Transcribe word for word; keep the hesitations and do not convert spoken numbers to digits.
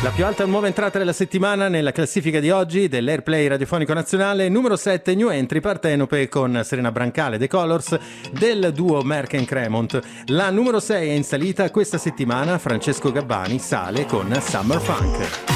La più alta nuova entrata della settimana nella classifica di oggi dell'Airplay radiofonico nazionale, numero sette, new entry Partenope con Serena Brancale, The Colors del duo Merck and Cremont. La numero sei è in salita questa settimana, Francesco Gabbani sale con Summer Funk.